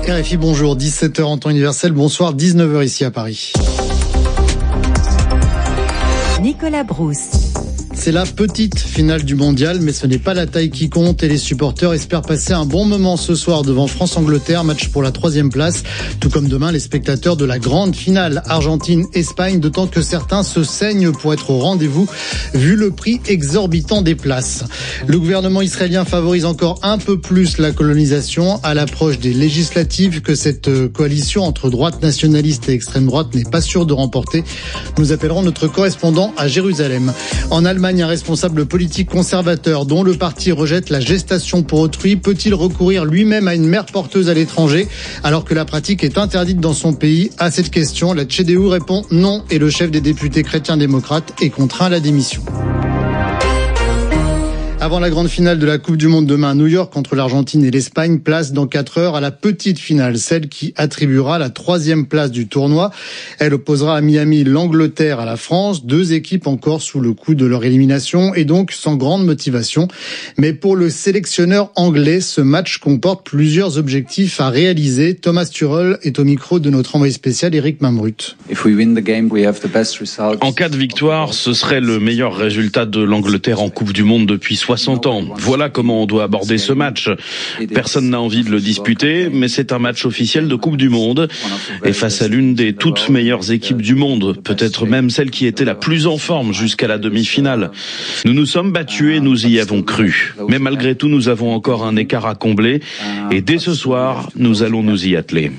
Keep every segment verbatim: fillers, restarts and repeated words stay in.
R F I, bonjour, dix-sept heures en temps universel, bonsoir, dix-neuf heures ici à Paris. Nicolas Brousse. C'est la petite finale du mondial, mais ce n'est pas la taille qui compte et les supporters espèrent passer un bon moment ce soir devant France-Angleterre, match pour la troisième place, tout comme demain les spectateurs de la grande finale Argentine-Espagne, d'autant que certains se saignent pour être au rendez-vous, vu le prix exorbitant des places. Le gouvernement israélien favorise encore un peu plus la colonisation à l'approche des législatives que cette coalition entre droite nationaliste et extrême droite n'est pas sûre de remporter. Nous appellerons notre correspondant à Jérusalem. En Allemagne, un responsable politique conservateur dont le parti rejette la gestation pour autrui peut-il recourir lui-même à une mère porteuse à l'étranger alors que la pratique est interdite dans son pays? À cette question, la C D U répond non et le chef des députés chrétiens-démocrates est contraint à la démission. Avant la grande finale de la Coupe du Monde demain à New York contre l'Argentine et l'Espagne, place dans quatre heures à la petite finale, celle qui attribuera la troisième place du tournoi. Elle opposera à Miami l'Angleterre à la France, deux équipes encore sous le coup de leur élimination et donc sans grande motivation. Mais pour le sélectionneur anglais, ce match comporte plusieurs objectifs à réaliser. Thomas Tuchel est au micro de notre envoyé spécial Eric Mamrut. En cas de victoire, ce serait le meilleur résultat de l'Angleterre en Coupe du Monde depuis soixante ans. Voilà comment on doit aborder ce match. Personne n'a envie de le disputer, mais c'est un match officiel de Coupe du Monde et face à l'une des toutes meilleures équipes du monde, peut-être même celle qui était la plus en forme jusqu'à la demi-finale. Nous nous sommes battus et nous y avons cru. Mais malgré tout, nous avons encore un écart à combler et dès ce soir, nous allons nous y atteler.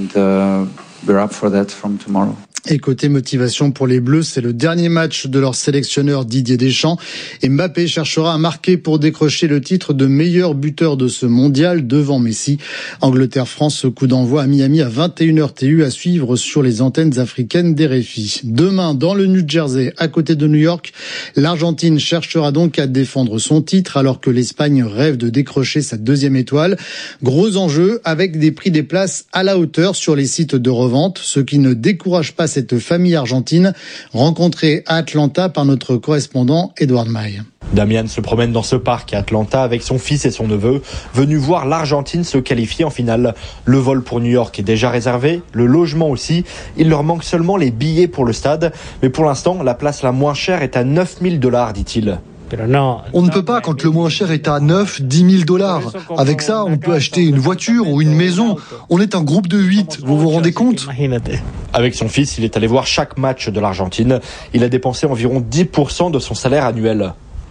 Et côté motivation pour les Bleus, c'est le dernier match de leur sélectionneur Didier Deschamps. Et Mbappé cherchera à marquer pour décrocher le titre de meilleur buteur de ce mondial devant Messi. Angleterre-France, coup d'envoi à Miami à vingt et une heures T U à suivre sur les antennes africaines d'R F I. Demain, dans le New Jersey, à côté de New York, l'Argentine cherchera donc à défendre son titre alors que l'Espagne rêve de décrocher sa deuxième étoile. Gros enjeu avec des prix des places à la hauteur sur les sites de revente, ce qui ne décourage pas cette famille argentine rencontrée à Atlanta par notre correspondant Edouard Maille. Damian se promène dans ce parc à Atlanta avec son fils et son neveu, venus voir l'Argentine se qualifier en finale. Le vol pour New York est déjà réservé, le logement aussi. Il leur manque seulement les billets pour le stade. Mais pour l'instant, la place la moins chère est à neuf mille dollars, dit-il. On ne peut pas quand le moins cher est à neuf, dix mille dollars. Avec ça, on peut acheter une voiture ou une maison. On est un groupe de huit, vous vous rendez compte ? Avec son fils, il est allé voir chaque match de l'Argentine. Il a dépensé environ dix pour cent de son salaire annuel.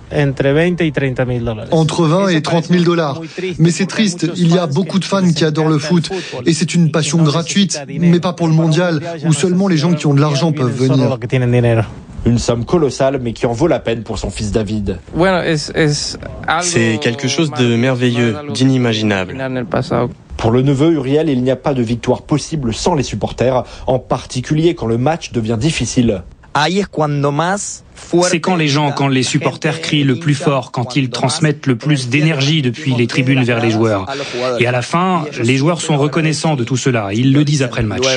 Entre vingt et trente mille dollars. Mais c'est triste, il y a beaucoup de fans qui adorent le foot. Et c'est une passion gratuite, mais pas pour le mondial, où seulement les gens qui ont de l'argent peuvent venir. Une somme colossale, mais qui en vaut la peine pour son fils David. C'est quelque chose de merveilleux, d'inimaginable. Pour le neveu Uriel, il n'y a pas de victoire possible sans les supporters, en particulier quand le match devient difficile. C'est quand les gens, quand les supporters crient le plus fort, quand ils transmettent le plus d'énergie depuis les tribunes vers les joueurs. Et à la fin, les joueurs sont reconnaissants de tout cela. Ils le disent après le match.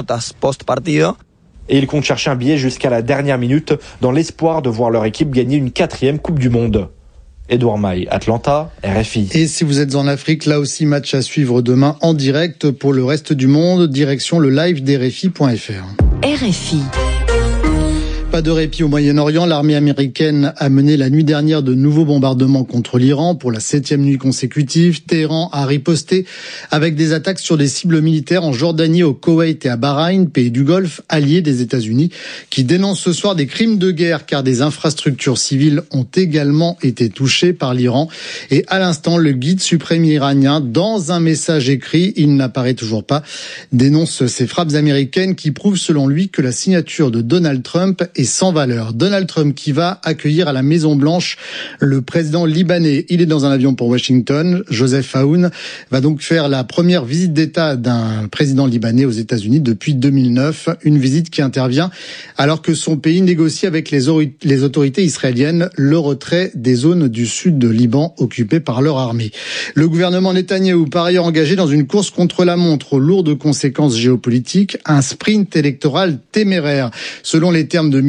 Et ils comptent chercher un billet jusqu'à la dernière minute dans l'espoir de voir leur équipe gagner une quatrième Coupe du Monde. Edouard Maille, Atlanta, R F I. Et si vous êtes en Afrique, là aussi match à suivre demain en direct pour le reste du monde, direction le live d'R F I point F R. R F I. Pas de répit au Moyen-Orient. L'armée américaine a mené la nuit dernière de nouveaux bombardements contre l'Iran pour la septième nuit consécutive. Téhéran a riposté avec des attaques sur des cibles militaires en Jordanie, au Koweït et à Bahreïn, pays du Golfe, alliés des États-Unis, qui dénoncent ce soir des crimes de guerre car des infrastructures civiles ont également été touchées par l'Iran. Et à l'instant, le guide suprême iranien, dans un message écrit, il n'apparaît toujours pas, dénonce ces frappes américaines qui prouvent selon lui que la signature de Donald Trump est sans valeur. Donald Trump qui va accueillir à la Maison-Blanche le président libanais. Il est dans un avion pour Washington. Joseph Aoun va donc faire la première visite d'État d'un président libanais aux États-Unis depuis deux mille neuf. Une visite qui intervient alors que son pays négocie avec les, les autorités israéliennes le retrait des zones du sud de Liban occupées par leur armée. Le gouvernement Netanyahou, par ailleurs engagé dans une course contre la montre aux lourdes conséquences géopolitiques, un sprint électoral téméraire. Selon les termes de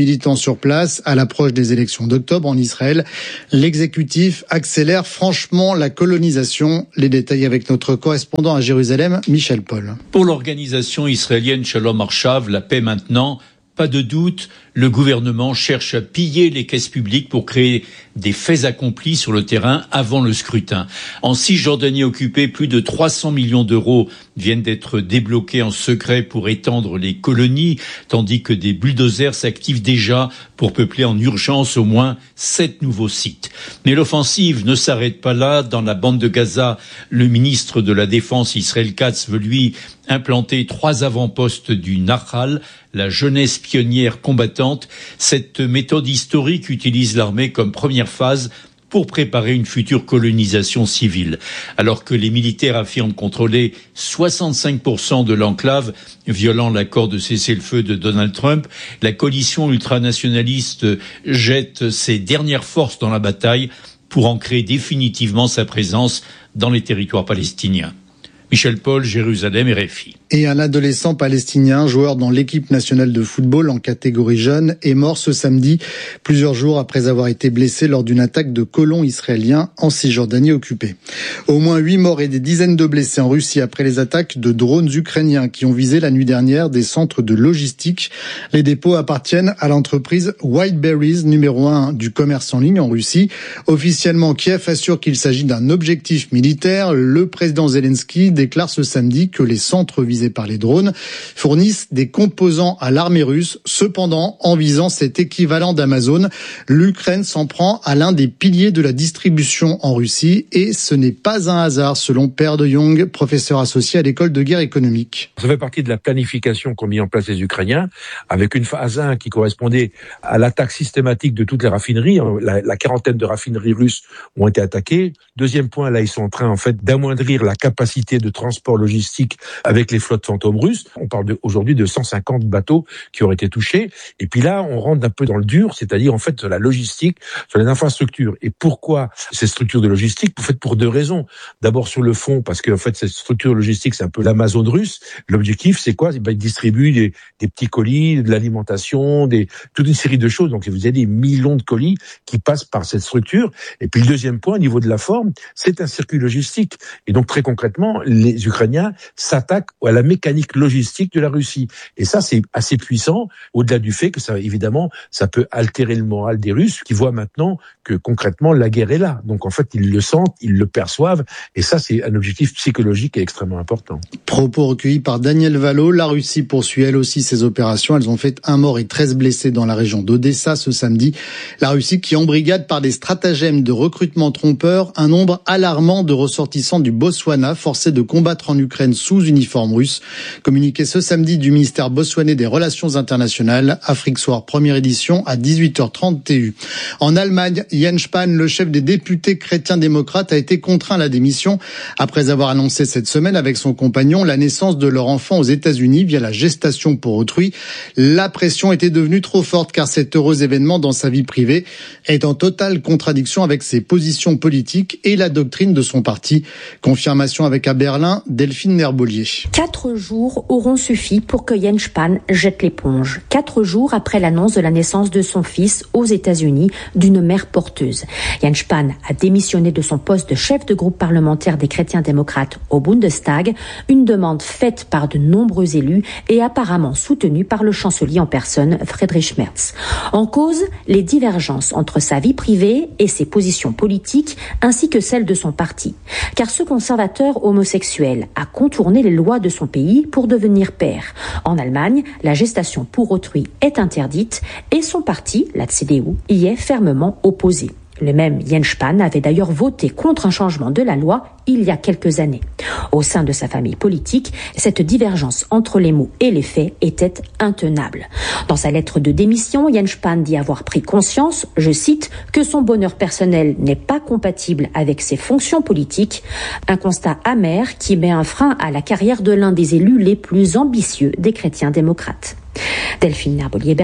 militants sur place à l'approche des élections d'octobre en Israël. L'exécutif accélère franchement la colonisation. Les détails avec notre correspondant à Jérusalem, Michel Paul. Pour l'organisation israélienne Shalom Arshav, la paix maintenant, pas de doute, le gouvernement cherche à piller les caisses publiques pour créer des faits accomplis sur le terrain avant le scrutin. En Cisjordanie occupée, plus de trois cents millions d'euros viennent d'être débloqués en secret pour étendre les colonies, tandis que des bulldozers s'activent déjà pour peupler en urgence au moins sept nouveaux sites. Mais l'offensive ne s'arrête pas là. Dans la bande de Gaza, le ministre de la Défense, Israël Katz, veut lui implanter trois avant-postes du Nahal, la jeunesse pionnière combattante. Cette méthode historique utilise l'armée comme première phase pour préparer une future colonisation civile. Alors que les militaires affirment contrôler soixante-cinq pour cent de l'enclave, violant l'accord de cessez-le-feu de Donald Trump, la coalition ultranationaliste jette ses dernières forces dans la bataille pour ancrer définitivement sa présence dans les territoires palestiniens. Michel Paul, Jérusalem, R F I. Et un adolescent palestinien, joueur dans l'équipe nationale de football en catégorie jeune, est mort ce samedi, plusieurs jours après avoir été blessé lors d'une attaque de colons israéliens en Cisjordanie occupée. Au moins huit morts et des dizaines de blessés en Russie après les attaques de drones ukrainiens qui ont visé la nuit dernière des centres de logistique. Les dépôts appartiennent à l'entreprise Whiteberries, numéro un du commerce en ligne en Russie. Officiellement, Kiev assure qu'il s'agit d'un objectif militaire. Le président Zelensky déclare ce samedi que les centres visés par les drones fournissent des composants à l'armée russe. Cependant, en visant cet équivalent d'Amazon, l'Ukraine s'en prend à l'un des piliers de la distribution en Russie. Et ce n'est pas un hasard, selon Per de Jong, professeur associé à l'école de guerre économique. Ça fait partie de la planification qu'ont mis en place les Ukrainiens, avec une phase un qui correspondait à l'attaque systématique de toutes les raffineries. La, la quarantaine de raffineries russes ont été attaquées. Deuxième point, là, ils sont en train, en fait, d'amoindrir la capacité de transport logistique avec les flottes fantômes russes. On parle de, aujourd'hui de cent cinquante bateaux qui auraient été touchés. Et puis là, on rentre un peu dans le dur, c'est-à-dire en fait sur la logistique, sur les infrastructures. Et pourquoi ces structures de logistique? En fait, pour deux raisons. D'abord sur le fond, parce que en fait cette structure logistique, c'est un peu l'Amazon russe. L'objectif, c'est quoi? Ben, ils distribuent des, des petits colis, de l'alimentation, des, toute une série de choses. Donc vous avez des millions de colis qui passent par cette structure. Et puis le deuxième point, au niveau de la forme, c'est un circuit logistique. Et donc très concrètement, les Ukrainiens s'attaquent à la mécanique logistique de la Russie. Et ça, c'est assez puissant, au-delà du fait que ça, évidemment, ça peut altérer le moral des Russes qui voient maintenant que concrètement la guerre est là. Donc en fait, ils le sentent, ils le perçoivent. Et ça, c'est un objectif psychologique et extrêmement important. Propos recueillis par Daniel Valo. La Russie poursuit elle aussi ses opérations. Elles ont fait un mort et treize blessés dans la région d'Odessa ce samedi. La Russie qui embrigade par des stratagèmes de recrutement trompeurs un nombre alarmant de ressortissants du Botswana forcés de combattre en Ukraine sous uniforme russe. Communiqué ce samedi du ministère botswanais des Relations internationales. Afrique Soir, première édition à dix-huit heures trente T U. En Allemagne, Jens Spahn, le chef des députés chrétiens-démocrates, a été contraint à la démission après avoir annoncé cette semaine avec son compagnon la naissance de leur enfant aux États-Unis via la gestation pour autrui. La pression était devenue trop forte car cet heureux événement dans sa vie privée est en totale contradiction avec ses positions politiques et la doctrine de son parti. Confirmation avec à Berlin, Delphine Nerbolier. Quatre jours auront suffi pour que Jens Spahn jette l'éponge. Quatre jours après l'annonce de la naissance de son fils aux États-Unis d'une mère porteuse. Jens Spahn a démissionné de son poste de chef de groupe parlementaire des chrétiens-démocrates au Bundestag, une demande faite par de nombreux élus et apparemment soutenue par le chancelier en personne, Friedrich Merz. En cause, les divergences entre sa vie privée et ses positions politiques, ainsi que celles de son parti. Car ce conservateur homosexuel a contourné les lois de son pays pour devenir père. En Allemagne, la gestation pour autrui est interdite et son parti, la C D U, y est fermement opposé. Le même Jens Spahn avait d'ailleurs voté contre un changement de la loi il y a quelques années. Au sein de sa famille politique, cette divergence entre les mots et les faits était intenable. Dans sa lettre de démission, Jens Spahn dit avoir pris conscience, je cite, que son bonheur personnel n'est pas compatible avec ses fonctions politiques, un constat amer qui met un frein à la carrière de l'un des élus les plus ambitieux des chrétiens démocrates. Delphine Nerbolier, Berlin,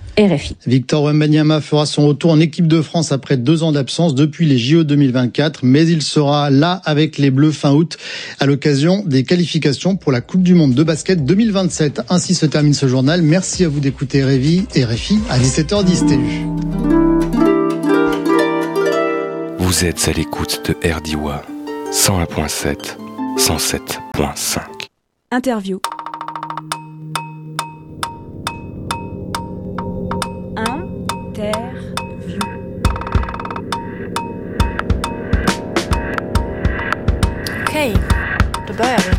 R F I. Victor Wembanyama fera son retour en équipe de France après deux ans d'absence depuis les J O deux mille vingt-quatre, mais il sera là avec les Bleus fin août à l'occasion des qualifications pour la Coupe du Monde de basket deux mille vingt-sept. Ainsi se termine ce journal. Merci à vous d'écouter R F I à dix-sept heures dix T U. Vous êtes à l'écoute de R D I W A cent un virgule sept, cent sept virgule cinq. Interview. Interview. Okej, då börjar vi.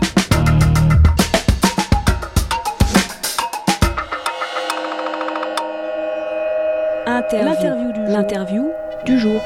Interview. L'interview du, L'interview du jour.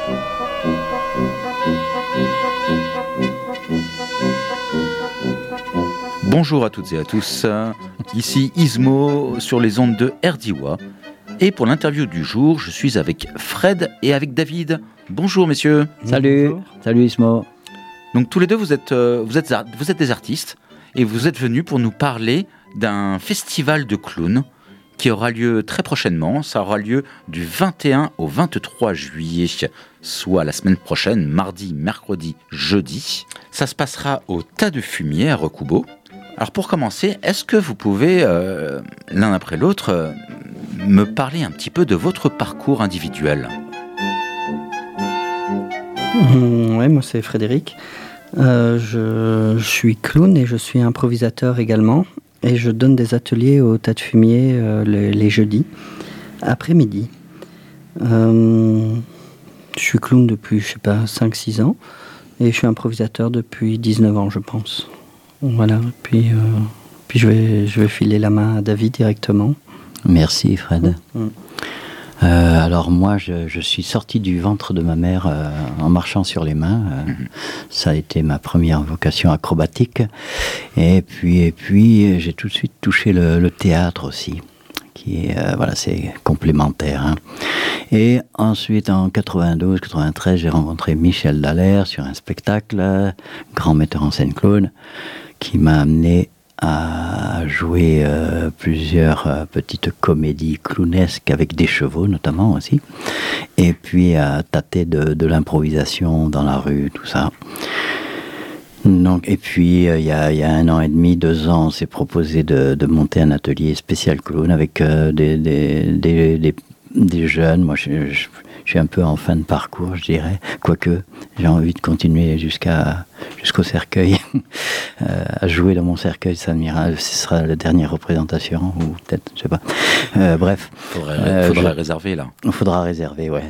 Bonjour à toutes et à tous, ici Ismo sur les ondes de R D I W A. Et pour l'interview du jour, je suis avec Fred et avec David. Bonjour messieurs. Salut, Bonjour. Salut Ismo. Donc tous les deux, vous êtes, euh, vous êtes, vous êtes des artistes et vous êtes venus pour nous parler d'un festival de clowns qui aura lieu très prochainement. Ça aura lieu du vingt et un au vingt-trois juillet, soit la semaine prochaine, mardi, mercredi, jeudi. Ça se passera au Tas de Fumier à Recoubeau. Alors pour commencer, est-ce que vous pouvez, euh, l'un après l'autre, euh, me parler un petit peu de votre parcours individuel ? Mmh, ouais, moi c'est Frédéric. Euh, je, je suis clown et je suis improvisateur également. Et je donne des ateliers au Tas de Fumier euh, les, les jeudis, après-midi. Euh, je suis clown depuis, je sais pas, cinq six ans. Et je suis improvisateur depuis dix-neuf ans, je pense. Voilà, puis, euh, puis je, vais, je vais filer la main à David directement. Merci Fred. Mmh. Euh, alors moi, je, je suis sorti du ventre de ma mère euh, en marchant sur les mains. Euh, mmh. Ça a été ma première vocation acrobatique. Et puis, et puis j'ai tout de suite touché le, le théâtre aussi, qui est, euh, voilà, c'est complémentaire. Hein. Et ensuite, en quatre-vingt-douze quatre-vingt-treize, j'ai rencontré Michel Dallaire sur un spectacle, grand metteur en scène clown, qui m'a amené à jouer euh, plusieurs euh, petites comédies clownesques avec des chevaux notamment aussi, et puis à tâter de, de l'improvisation dans la rue, tout ça. Donc, et puis il euh, y, a, y a un an et demi, deux ans, on s'est proposé de, de monter un atelier spécial clown avec euh, des, des, des, des, des jeunes. Moi je, je, je suis un peu en fin de parcours, je dirais, quoique j'ai envie de continuer jusqu'à jusqu'au cercueil, euh, à jouer dans mon cercueil, ça m'ira, ce sera la dernière représentation, ou peut-être, je sais pas. Euh, bref. Faudrait, euh, faudrait je, réserver, là. Il faudra réserver, ouais.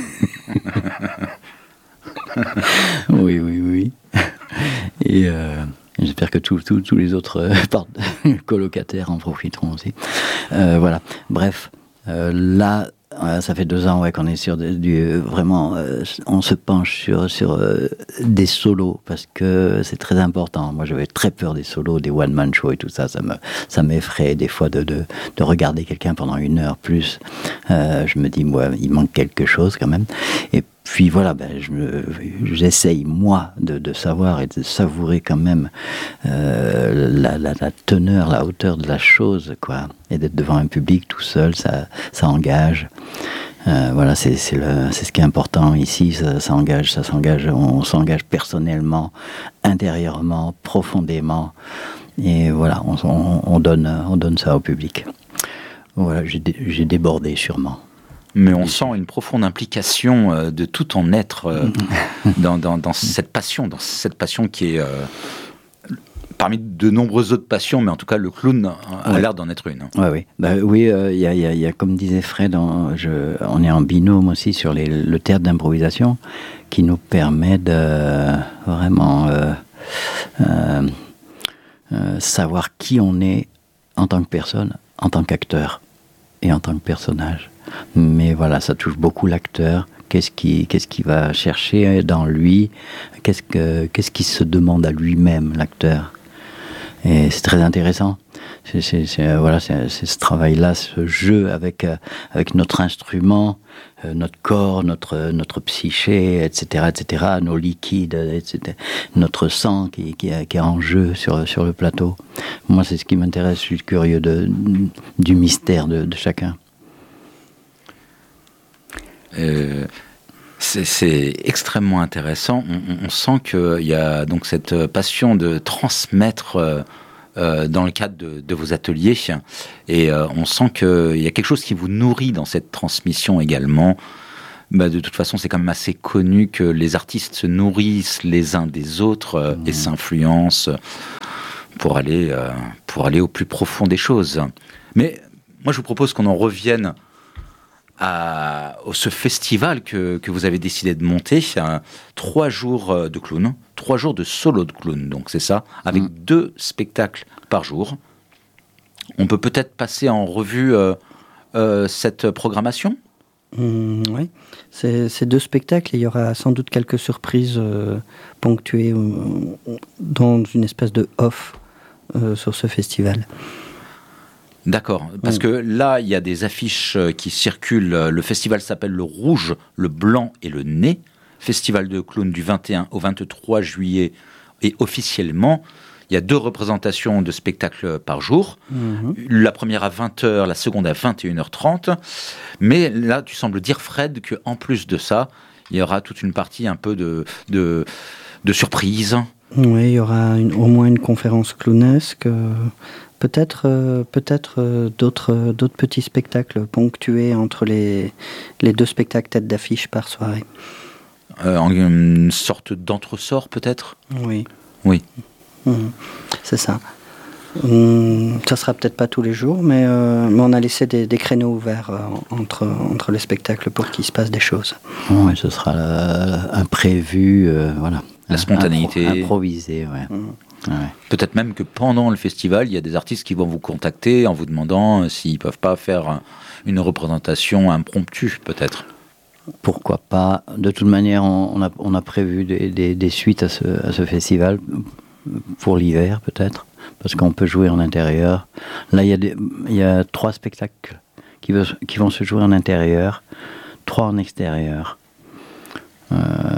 oui, oui, oui. Et euh, j'espère que tous tout, tout les autres euh, colocataires en profiteront aussi. Euh, voilà. Bref, euh, là, Euh, ça fait deux ans ouais, qu'on est sur du, du vraiment, euh, on se penche sur sur euh, des solos parce que c'est très important. Moi, j'avais très peur des solos, des one man shows et tout ça. Ça me ça m'effraie des fois de de, de regarder quelqu'un pendant une heure plus. Euh, je me dis moi, il manque quelque chose quand même. Et puis voilà, ben, je me, j'essaye moi de, de savoir et de savourer quand même euh, la, la, la teneur, la hauteur de la chose, quoi. Et d'être devant un public tout seul, ça, ça engage. Euh, voilà, c'est, c'est, le, c'est ce qui est important ici. Ça, ça engage, ça s'engage. On, on s'engage personnellement, intérieurement, profondément. Et voilà, on, on, on donne, on donne ça au public. Voilà, j'ai, j'ai débordé sûrement. Mais on sent une profonde implication euh, de tout ton être euh, dans, dans, dans cette passion, dans cette passion qui est euh, parmi de nombreuses autres passions, mais en tout cas le clown a ouais. l'air d'en être une. Ouais, oui, bah, oui, il euh, y, a, y, a, y a, comme disait Fred, on, je, on est en binôme aussi sur les, le théâtre d'improvisation qui nous permet de vraiment euh, euh, euh, savoir qui on est en tant que personne, en tant qu'acteur et en tant que personnage. Mais voilà, ça touche beaucoup l'acteur. Qu'est-ce qui, qu'est-ce qui va chercher dans lui ? Qu'est-ce que, qu'est-ce qui se demande à lui-même, l'acteur ? Et c'est très intéressant. C'est, c'est, c'est, voilà, c'est, c'est ce travail-là, ce jeu avec, euh, avec notre instrument, euh, notre corps, notre, notre psyché, et cetera, et cetera, nos liquides, et cetera, notre sang qui, qui, qui est en jeu sur, sur le plateau. Moi, c'est ce qui m'intéresse. Je suis curieux de, du mystère de, de chacun. Euh, c'est, c'est extrêmement intéressant. On, on, on sent qu'il y a donc cette passion de transmettre euh, euh, dans le cadre de, de vos ateliers. Et euh, on sent qu'il y a quelque chose qui vous nourrit dans cette transmission également. Bah, de toute façon, c'est quand même assez connu que les artistes se nourrissent les uns des autres euh, mmh. et s'influencent pour aller, euh, pour aller au plus profond des choses. Mais moi, je vous propose qu'on en revienne à, à ce festival que, que vous avez décidé de monter. Un, trois jours de clown, trois jours de solo de clown, donc c'est ça, avec mmh. deux spectacles par jour. On peut peut-être passer en revue euh, euh, cette programmation ? Mmh, oui, c'est, c'est deux spectacles. Il y aura sans doute quelques surprises euh, ponctuées euh, dans une espèce de off euh, sur ce festival. D'accord, parce mmh. que là, il y a des affiches qui circulent. Le festival s'appelle le Rouge, le Blanc et le Nez. Festival de clown du vingt et un au vingt-trois juillet. Et officiellement, il y a deux représentations de spectacles par jour. Mmh. La première à vingt heures, la seconde à vingt et une heures trente. Mais là, tu sembles dire, Fred, qu'en plus de ça, il y aura toute une partie un peu de, de, de surprise. Oui, il y aura une, au moins une conférence clownesque. Euh, peut-être euh, peut-être euh, d'autres, d'autres petits spectacles ponctués entre les, les deux spectacles tête d'affiche par soirée. Euh, en une sorte d'entresort, peut-être ? Oui. Oui. Mmh, c'est ça. Mmh, ça sera peut-être pas tous les jours, mais, euh, mais on a laissé des, des créneaux ouverts euh, entre, entre les spectacles pour qu'il se passe des choses. Oui, ce sera euh, imprévu, euh, voilà. La spontanéité. Impro- improvisé, ouais. Mmh. Ouais. Peut-être même que pendant le festival, il y a des artistes qui vont vous contacter en vous demandant s'ils ne peuvent pas faire une représentation impromptue, peut-être. Pourquoi pas. De toute manière, on, on, a, on a prévu des, des, des suites à ce, à ce festival. Pour l'hiver, peut-être, parce qu'on peut jouer en intérieur. Là, il y a, des, il y a trois spectacles qui, veut, qui vont se jouer en intérieur, trois en extérieur. Euh,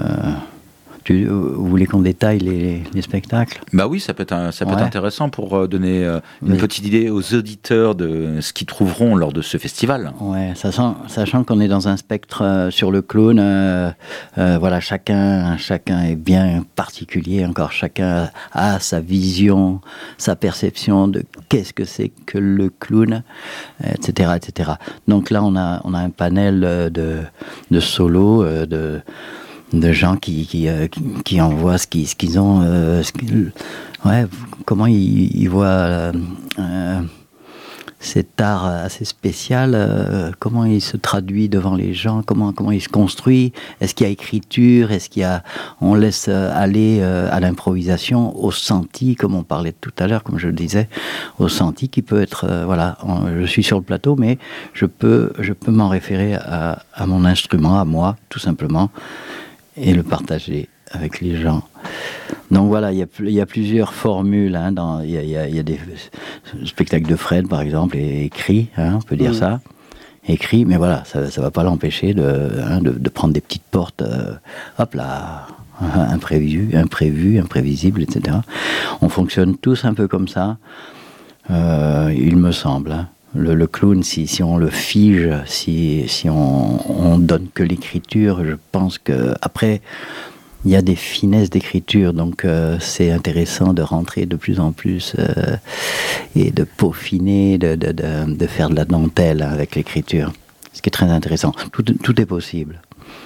tu, vous voulez qu'on détaille les, les spectacles ? Bah oui, ça peut être, un, ça peut ouais. être intéressant pour donner une oui. petite idée aux auditeurs de ce qu'ils trouveront lors de ce festival. Ouais, sachant, sachant qu'on est dans un spectre euh, sur le clown, euh, euh, voilà, chacun, chacun est bien particulier. Encore, chacun a sa vision, sa perception de qu'est-ce que c'est que le clown, et cetera, et cetera. Donc là, on a, on a un panel de, de solos, de de gens qui qui, euh, qui qui envoient ce qu'ils ce qu'ils ont euh, ce qu'ils, ouais comment ils, ils voient euh, euh, cet art assez spécial, euh, comment il se traduit devant les gens, comment comment il se construit, est-ce qu'il y a écriture, est-ce qu'il y a on laisse aller euh, à l'improvisation, au senti comme on parlait tout à l'heure, comme je le disais, au senti qui peut être euh, voilà, on, je suis sur le plateau mais je peux je peux m'en référer à à mon instrument, à moi tout simplement, et le partager avec les gens. Donc voilà, il y a, il y a plusieurs formules. Hein, dans, il, y a, il, y a, il y a des spectacles de Fred, par exemple, et écrit, hein, on peut dire mmh. ça. Écrit, mais voilà, ça ne va pas l'empêcher de, hein, de, de prendre des petites portes, euh, hop là, imprévues, imprévues, imprévisibles, et cetera. On fonctionne tous un peu comme ça, euh, il me semble. Hein. Le, le clown, si, si on le fige, si, si on, on donne que l'écriture, je pense que après, il y a des finesses d'écriture, donc euh, c'est intéressant de rentrer de plus en plus euh, et de peaufiner, de, de, de, de faire de la dentelle avec l'écriture, ce qui est très intéressant. Tout, tout est possible.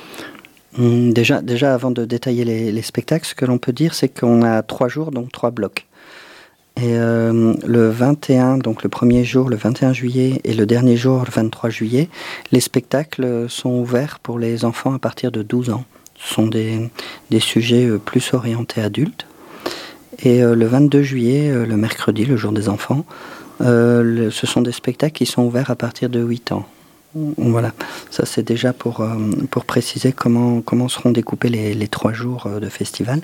Déjà, déjà, avant de détailler les, les spectacles, ce que l'on peut dire, c'est qu'on a trois jours, donc trois blocs. Et euh, le vingt et un, donc le premier jour, le vingt et un juillet, et le dernier jour, le vingt-trois juillet, les spectacles sont ouverts pour les enfants à partir de douze ans. Ce sont des, des sujets plus orientés adultes. Et euh, le vingt-deux juillet, euh, le mercredi, le jour des enfants, euh, le, ce sont des spectacles qui sont ouverts à partir de huit ans. Voilà, ça c'est déjà pour, euh, pour préciser comment, comment seront découpés les, les trois jours de festival.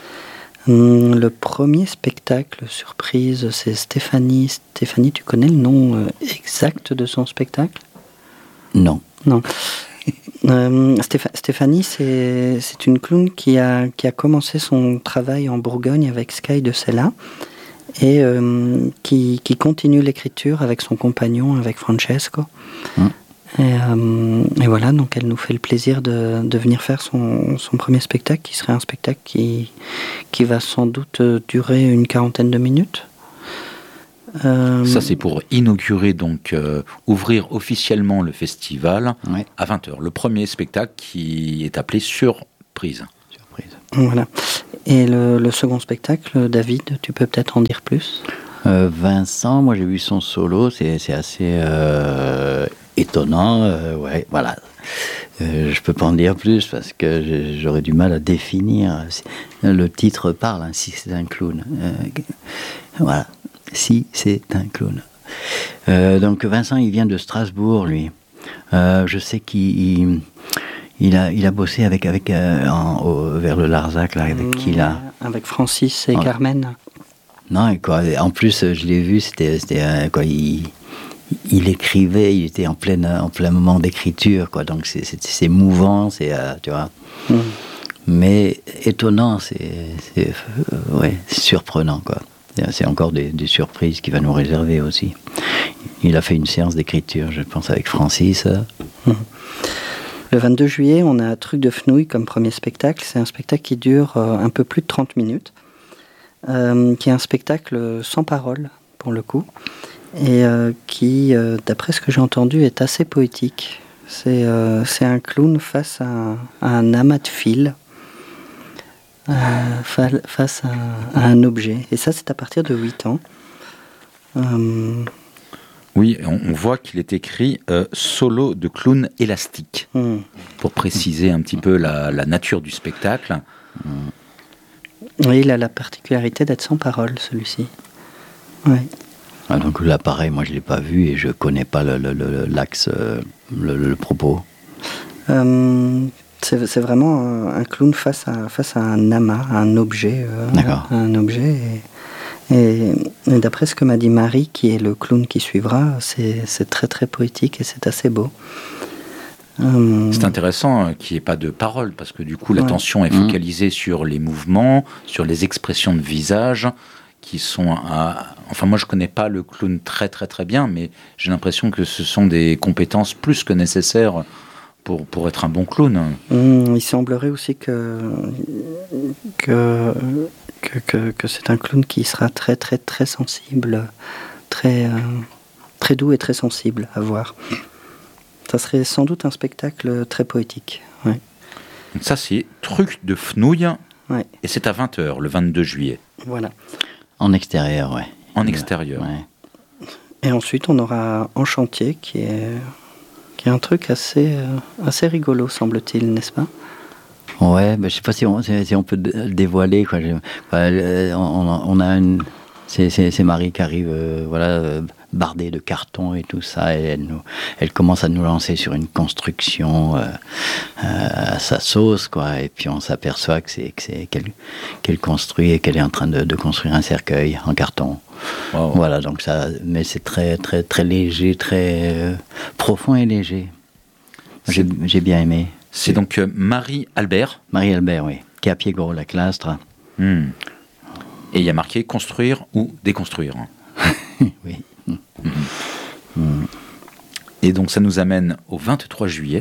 Le premier spectacle surprise, c'est Stéphanie. Stéphanie, tu connais le nom exact de son spectacle ? Non. Non. euh, Stéph- Stéphanie, c'est, c'est une clown qui a, qui a commencé son travail en Bourgogne avec Sky de Sella et euh, qui, qui continue l'écriture avec son compagnon, avec Francesco. Mmh. Et, euh, et voilà, donc elle nous fait le plaisir de, de venir faire son, son premier spectacle, qui serait un spectacle qui, qui va sans doute durer une quarantaine de minutes. Euh... Ça, c'est pour inaugurer, donc euh, ouvrir officiellement le festival ouais. à vingt heures. Le premier spectacle qui est appelé Surprise. Surprise. Voilà. Et le, le second spectacle, David, tu peux peut-être en dire plus ? euh, Vincent, moi j'ai vu son solo, c'est, c'est assez euh, étonnant. Euh, ouais, voilà. Euh, je peux pas en dire plus parce que j'aurais du mal à définir. Le titre parle, hein, si c'est un clown. Euh, voilà. Si c'est un clown. Euh, donc Vincent, il vient de Strasbourg, lui. Euh, je sais qu'il il, il a, il a bossé avec, avec euh, en, au, vers le Larzac, là, avec mmh, qui là avec Francis et oh. Carmen. Non, et quoi. En plus, je l'ai vu, c'était, c'était euh, quoi. Il, il écrivait, il était en plein, en plein moment d'écriture, quoi. Donc c'est, c'est, c'est mouvant, c'est, euh, tu vois. Mmh. Mais étonnant, c'est, c'est, euh, ouais, c'est surprenant, quoi. C'est encore des, des surprises qu'il va nous réserver aussi. Il a fait une séance d'écriture, je pense, avec Francis. Mmh. Le vingt-deux juillet, on a Truc de Fenouil comme premier spectacle. C'est un spectacle qui dure euh, un peu plus de trente minutes, euh, qui est un spectacle sans parole, pour le coup, et euh, qui, euh, d'après ce que j'ai entendu, est assez poétique. C'est, euh, c'est un clown face à, à un amas de fils. Euh, face à, à un objet. Et ça, c'est à partir de huit ans. Euh... Oui, on, on voit qu'il est écrit euh, « Solo de clown élastique mmh. », pour préciser un petit peu la, la nature du spectacle. Mmh. Oui, il a la particularité d'être sans parole, celui-ci. Ouais. Ah, donc là, pareil, moi, je ne l'ai pas vu et je ne connais pas le, le, le, l'axe, le, le propos. Euh... C'est, c'est vraiment un, un clown face à, face à un amas, à un objet. Euh, D'accord. Un objet. Et, et, et d'après ce que m'a dit Marie, qui est le clown qui suivra, c'est, c'est très très poétique et c'est assez beau. Hum... C'est intéressant qu'il n'y ait pas de parole, parce que du coup l'attention ouais. est focalisée mmh. sur les mouvements, sur les expressions de visage, qui sont... À... Enfin, moi je ne connais pas le clown très très très bien, mais j'ai l'impression que ce sont des compétences plus que nécessaires Pour, pour être un bon clown. Mmh, il semblerait aussi que que, que, que que c'est un clown qui sera très très très sensible, très, euh, très doux et très sensible à voir. Ça serait sans doute un spectacle très poétique. Ouais. Donc ça c'est Truc de Fenouil, ouais. et c'est à vingt heures le vingt-deux juillet. Voilà. En extérieur, ouais. En extérieur. Ouais. Et ensuite on aura En Chantier qui est... qui est un truc assez, euh, assez rigolo, semble-t-il, n'est-ce pas ? Ouais, ben, je ne sais pas si on, si on peut le dévoiler. Quoi. Je, euh, on, on a une... C'est, c'est, c'est Marie qui arrive euh, voilà, euh, bardée de carton et tout ça, et elle, nous, elle commence à nous lancer sur une construction euh, euh, à sa sauce, quoi. Et puis on s'aperçoit que c'est, que c'est, qu'elle, qu'elle construit et qu'elle est en train de, de construire un cercueil en carton. Wow. Voilà, donc ça, mais c'est très, très, très léger, très euh, profond et léger. J'ai, j'ai bien aimé. C'est donc euh, Marie-Albert. Marie-Albert, oui, qui est à Pied-Gros-la-Clastre. Hmm. Et il y a marqué construire ou déconstruire. Oui. Mmh. Mmh. Et donc ça nous amène au vingt-trois juillet.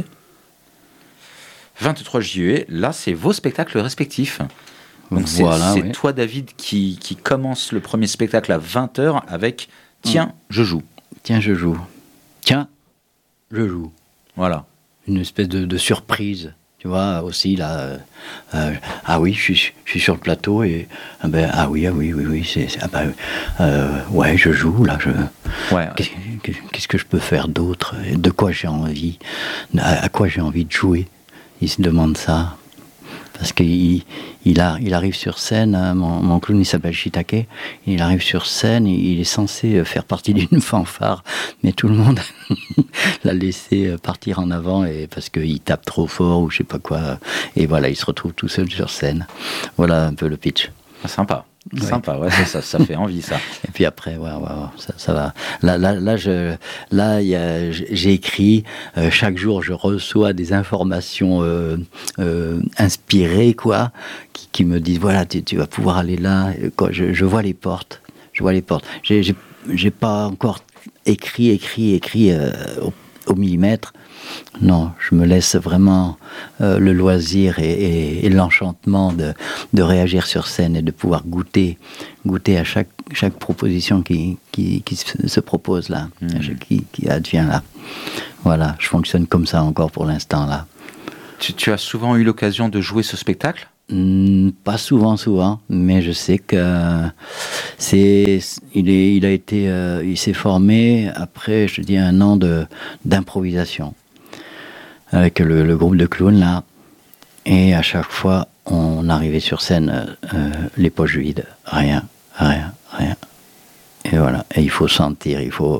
vingt-trois juillet, là c'est vos spectacles respectifs. Donc voilà, c'est, c'est oui. toi David qui, qui commence le premier spectacle à vingt heures avec Tiens, mmh. je joue. Tiens, je joue. Tiens, je joue. Voilà. Une espèce de, de surprise. Tu vois, aussi, là, euh, euh, ah oui, je suis, je suis sur le plateau et, ah, ben, ah oui, ah oui, oui, oui, c'est, c'est ah ben, euh, ouais, je joue, là, je, ouais, qu'est-ce, qu'est-ce que je peux faire d'autre? De quoi j'ai envie? À, à quoi j'ai envie de jouer? Il se demande ça. Parce qu'il il a, il arrive sur scène, hein, mon, mon clown il s'appelle Shiitake, il arrive sur scène, il est censé faire partie d'une fanfare, mais tout le monde l'a laissé partir en avant et parce qu'il tape trop fort ou je sais pas quoi, et voilà, il se retrouve tout seul sur scène. Voilà un peu le pitch. Ah, sympa. Ouais. Sympa, ouais, ça, ça, ça fait envie, ça. Et puis après, ouais, ouais, ouais, ça, ça va. Là, là, là, je, là, y a, j'ai écrit. Euh, chaque jour, je reçois des informations euh, euh, inspirées, quoi, qui, qui me disent voilà, tu, tu vas pouvoir aller là. Quoi, je, je vois les portes. Je vois les portes. J'ai, j'ai, j'ai pas encore écrit, écrit, écrit euh, au millimètre. Non, je me laisse vraiment euh, le loisir et, et, et l'enchantement de, de réagir sur scène et de pouvoir goûter, goûter à chaque, chaque proposition qui, qui, qui se propose là, mmh. qui, qui advient là. Voilà, je fonctionne comme ça encore pour l'instant là. Tu, tu as souvent eu l'occasion de jouer ce spectacle ? Mmh, pas souvent, souvent, mais je sais que c'est, il, est, il a été, euh, il s'est formé après, je dis, un an de, d'improvisation avec le, le groupe de clowns là, et à chaque fois, on arrivait sur scène, euh, les poches vides, rien, rien, rien, et voilà. Et il faut sentir, il faut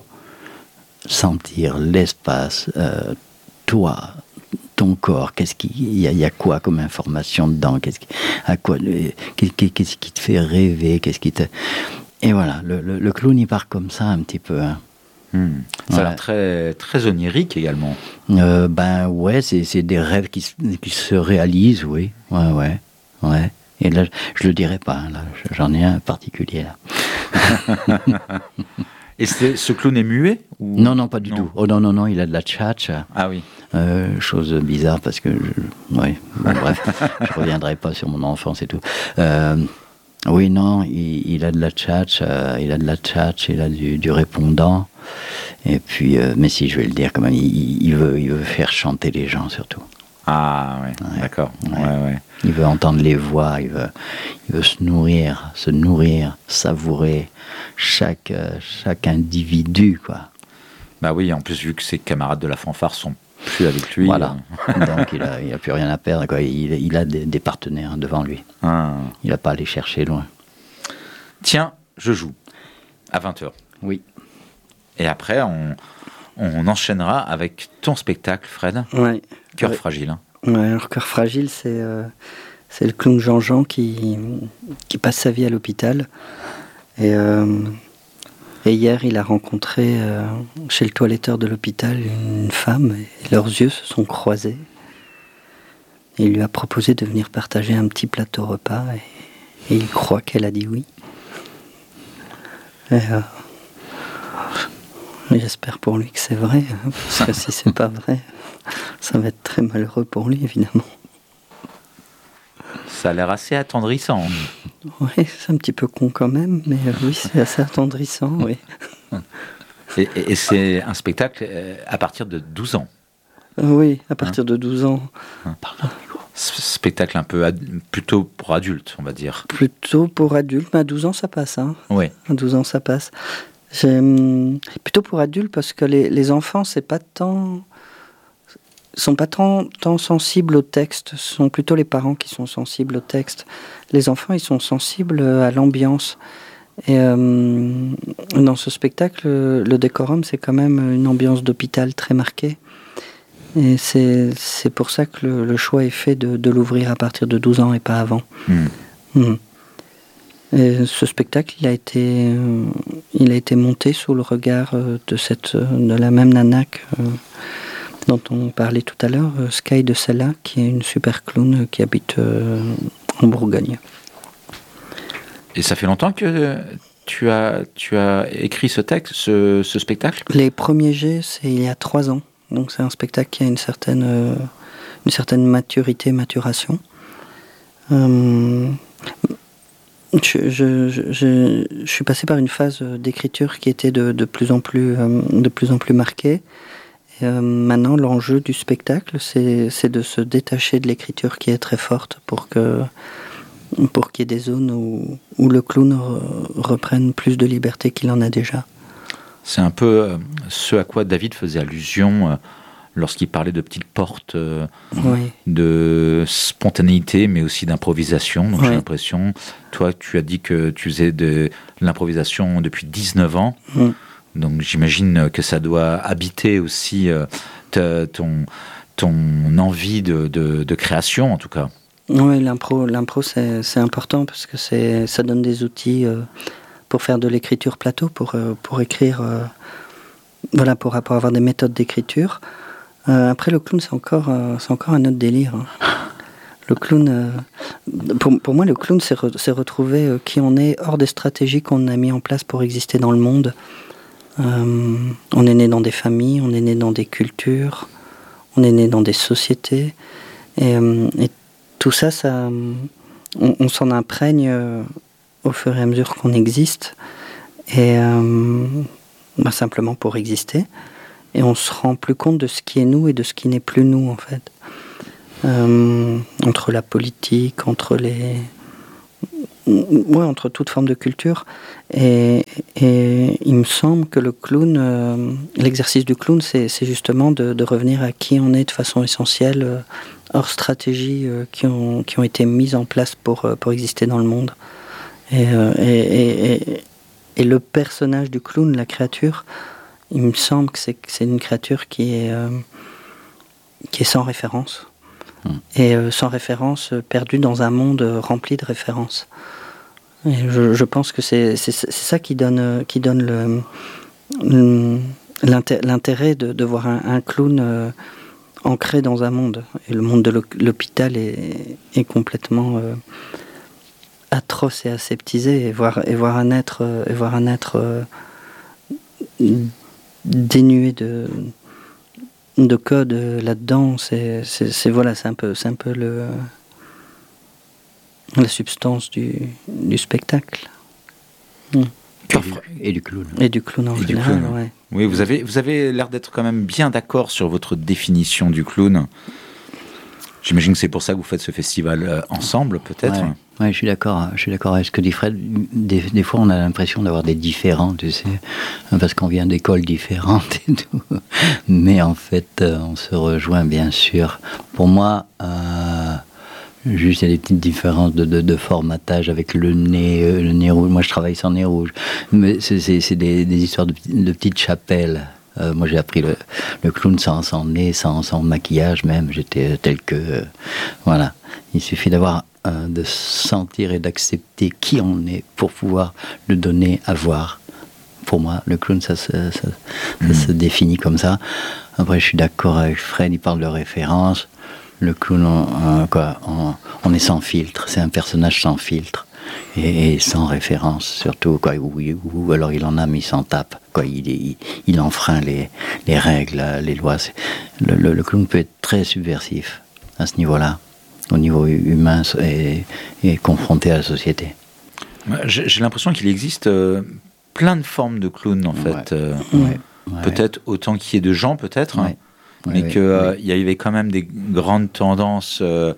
sentir l'espace, euh, toi. Ton corps, qu'est-ce qu'il y a, il y a quoi comme information dedans, qu'est-ce qui, à quoi, qu'est-ce, qu'est-ce qui te fait rêver, qu'est-ce qui te, et voilà, le, le, le clown il part comme ça un petit peu. Hein. Mmh. Ça ouais. a l'air très très onirique également. Euh, ben ouais, c'est c'est des rêves qui qui se réalisent, oui, ouais ouais ouais. Et là, je le dirai pas, là, j'en ai un particulier là. Et ce clown est muet ou... Non, non, pas du non. tout. Oh non, non, non, il a de la tchatch. Ah oui. Euh, chose bizarre parce que... Je... Oui, bon, bref, je reviendrai pas sur mon enfance et tout. Euh, oui, non, il, il a de la tchatch, euh, il a de la tchatch, il a du, du répondant. Et puis, euh, mais si, je vais le dire quand même, il, il, veut, il veut faire chanter les gens surtout. Ah ouais, ouais. D'accord. Ouais. Ouais, ouais. Il veut entendre les voix, il veut, il veut se nourrir, se nourrir, savourer chaque, euh, chaque individu, quoi. Bah oui, en plus, vu que ses camarades de la fanfare sont plus avec lui. Voilà. Euh... Donc il a, il a plus rien à perdre, quoi. Il, il a des, des partenaires devant lui. Ah. Il n'a pas à aller chercher loin. Tiens, je joue à vingt heures. Oui. Et après, on, on enchaînera avec ton spectacle, Fred. Ouais. Cœur ouais. fragile. Hein. Ouais, alors Cœur fragile, c'est, euh, c'est le clown Jean-Jean qui, qui passe sa vie à l'hôpital. Et, euh, et hier, il a rencontré euh, chez le toiletteur de l'hôpital une femme, et leurs yeux se sont croisés. Et il lui a proposé de venir partager un petit plateau repas, et, et il croit qu'elle a dit oui. Et, euh, j'espère pour lui que c'est vrai, hein, parce que si c'est pas vrai, ça va être très malheureux pour lui, évidemment. Ça a l'air assez attendrissant. Oui, c'est un petit peu con quand même, mais euh, oui, c'est assez attendrissant, oui. Et, et, et c'est un spectacle à partir de douze ans. Euh, oui, à partir hein de douze ans. Hein Pardon. Spectacle un peu ad- plutôt pour adultes, on va dire. Plutôt pour adultes, mais à douze ans ça passe. Hein. Oui. À douze ans ça passe. J'aime... Plutôt pour adultes parce que les, les enfants, c'est pas tant... sont pas tant, tant sensibles au texte, ce sont plutôt les parents qui sont sensibles au texte. Les enfants, ils sont sensibles à l'ambiance. Et euh, dans ce spectacle, le décorum, c'est quand même une ambiance d'hôpital très marquée. Et c'est, c'est pour ça que le, le choix est fait de, de l'ouvrir à partir de douze ans et pas avant. Mmh. Mmh. Et ce spectacle, il a été, euh, il a été monté sous le regard de, cette, de la même nana que, euh, dont on parlait tout à l'heure, Sky de Sella, qui est une super clown qui habite euh, en Bourgogne. Et ça fait longtemps que tu as, tu as écrit ce texte, ce, ce spectacle ? Les premiers jets, c'est il y a trois ans. Donc c'est un spectacle qui a une certaine, euh, une certaine maturité, maturation. Euh, je, je, je, je, je suis passé par une phase d'écriture qui était de, de, plus, en plus, euh, de plus en plus marquée. Et, euh, maintenant, l'enjeu du spectacle, c'est, c'est de se détacher de l'écriture qui est très forte pour, que, pour qu'il y ait des zones où, où le clown re, reprenne plus de liberté qu'il en a déjà. C'est un peu ce à quoi David faisait allusion lorsqu'il parlait de petites portes, oui. de spontanéité, mais aussi d'improvisation. Donc oui. J'ai l'impression, toi, tu as dit que tu faisais de l'improvisation depuis dix-neuf ans. Mm. Donc j'imagine que ça doit habiter aussi te, ton, ton envie de, de, de création, en tout cas. Oui, l'impro, l'impro c'est, c'est important parce que c'est, ça donne des outils... Euh, pour faire de l'écriture plateau, pour, euh, pour écrire, euh, voilà, pour, pour avoir des méthodes d'écriture. Euh, après, le clown, c'est encore, euh, c'est encore un autre délire. Hein. Le clown, euh, pour, pour moi, le clown, c'est, re, c'est retrouver euh, qui on est hors des stratégies qu'on a mis en place pour exister dans le monde. Euh, on est né dans des familles, on est né dans des cultures, on est né dans des sociétés. Et, euh, et tout ça, ça on, on s'en imprègne euh, au fur et à mesure qu'on existe. Et euh, bah, simplement pour exister. Et on se rend plus compte de ce qui est nous et de ce qui n'est plus nous, en fait. Euh, entre la politique, entre les... Ouais, entre toute forme de culture. Et, et il me semble que le clown, euh, l'exercice du clown, c'est, c'est justement de, de revenir à qui on est de façon essentielle, euh, hors stratégies euh, qui, ont, qui ont été mises en place pour, euh, pour exister dans le monde. Et, euh, et, et, et, et le personnage du clown, la créature, il me semble que c'est, que c'est une créature qui est, euh, qui est sans référence. Mmh. Et euh, sans référence, euh, perdue dans un monde euh, rempli de références. Et je, je pense que c'est, c'est, c'est ça qui donne, euh, qui donne le, le, l'inté- l'intérêt de, de voir un, un clown euh, ancré dans un monde. Et le monde de l'hôpital est, est complètement euh, atroce et aseptisé. Et voir, et voir un être, euh, et voir un être euh, dénué de, de code là-dedans, c'est, c'est, c'est, voilà, c'est un peu, c'est un peu le, la substance du, du spectacle. Mm. Et du clown. Et du clown en et général, clown. ouais. Oui, vous avez, vous avez l'air d'être quand même bien d'accord sur votre définition du clown. J'imagine que c'est pour ça que vous faites ce festival euh, ensemble, peut-être. Ouais, ouais, je suis d'accord. Je suis d'accord avec ce que dit Fred. Des, des fois, on a l'impression d'avoir des différends, tu sais, parce qu'on vient d'écoles différentes et tout. Mais en fait, euh, on se rejoint, bien sûr. Pour moi, euh, juste, il y a des petites différences de, de, de formatage avec le nez, euh, le nez rouge. Moi, je travaille sans nez rouge. Mais c'est, c'est, c'est des, des histoires de, de petites chapelles. Euh, moi, j'ai appris le, le clown sans, sans nez, sans, sans maquillage même. J'étais tel que... Euh, voilà. Il suffit d'avoir... Euh, de sentir et d'accepter qui on est pour pouvoir le donner à voir. Pour moi, le clown, ça, ça, ça, mmh. ça se définit comme ça. Après, je suis d'accord avec Fred, il parle de référence. Le clown, on, euh, quoi, on, on est sans filtre. C'est un personnage sans filtre. Et, et sans référence, surtout, quoi, ou, ou alors il en a, mais il s'en tape, quoi, il, il, il enfreint les, les règles, les lois. Le, le, le clown peut être très subversif à ce niveau-là, au niveau humain, et, et confronté à la société. J'ai, j'ai l'impression qu'il existe euh, plein de formes de clown, en fait. Ouais. Euh, ouais. Peut-être autant qu'il y ait de gens, peut-être, ouais. mais ouais, qu'il ouais. euh, y avait quand même des grandes tendances euh,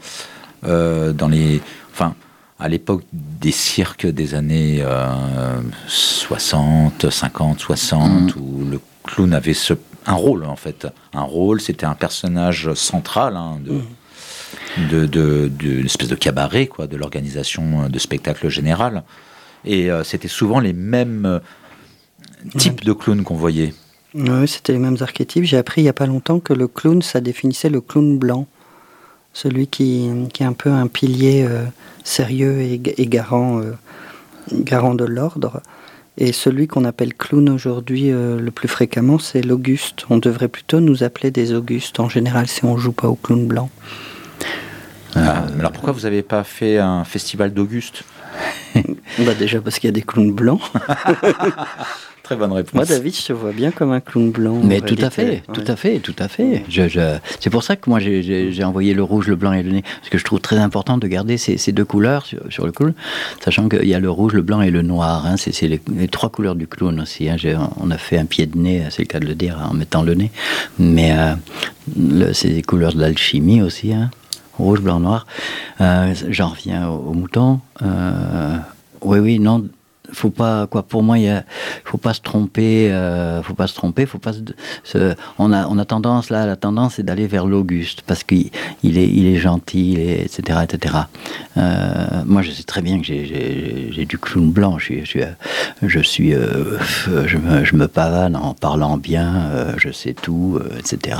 euh, dans les... Enfin, à l'époque des cirques des années euh, soixante, cinquante, soixante, mmh. où le clown avait ce, un rôle, en fait. Un rôle, c'était un personnage central hein, de, mmh. de, de, de, d'une espèce de cabaret, quoi, de l'organisation de spectacle général. Et euh, c'était souvent les mêmes euh, types mmh. de clowns qu'on voyait. Oui, c'était les mêmes archétypes. J'ai appris il n'y a pas longtemps que le clown, ça définissait le clown blanc. Celui qui, qui est un peu un pilier euh, sérieux et, et garant, euh, garant de l'ordre. Et celui qu'on appelle clown aujourd'hui euh, le plus fréquemment, c'est l'Auguste. On devrait plutôt nous appeler des Augustes en général si on ne joue pas au clown blanc. Ah, alors pourquoi vous n'avez pas fait un festival d'Auguste ? Bah déjà parce qu'il y a des clowns blancs. Très bonne réponse. Moi, David, je te vois bien comme un clown blanc. Mais tout à fait, ouais. tout à fait, tout à fait. Je, je... C'est pour ça que moi, j'ai, j'ai, j'ai envoyé le rouge, le blanc et le nez. Parce que je trouve très important de garder ces, ces deux couleurs sur, sur le clown, sachant qu'il y a le rouge, le blanc et le noir. Hein. C'est, c'est les, les trois couleurs du clown aussi. Hein. J'ai, on a fait un pied de nez, c'est le cas de le dire, en mettant le nez. Mais euh, le, c'est les couleurs de l'alchimie aussi, hein. Rouge, blanc, noir. Euh, j'en reviens au, au mouton. Euh, oui, oui, non... Faut pas quoi pour moi il y a faut pas se tromper euh, faut pas se tromper faut pas se, se, on a on a tendance là la tendance c'est d'aller vers l'Auguste parce qu'il il est il est gentil il est, etc etc euh, moi je sais très bien que j'ai j'ai, j'ai du clown blanc je suis je suis je suis euh, je me je me pavane en parlant bien euh, je sais tout euh, etc